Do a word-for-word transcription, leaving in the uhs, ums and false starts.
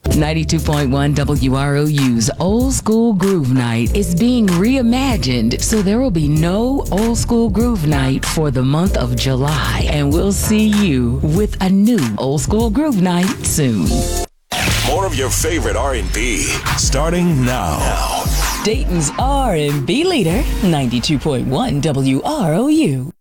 ninety-two point one W R O U's Old School Groove Night is being reimagined, so there will be no Old School Groove Night for the month of July, and we'll see you with a new Old School Groove Night soon. More of your favorite R and B starting now. now. Dayton's R and B leader, ninety-two point one W R O U.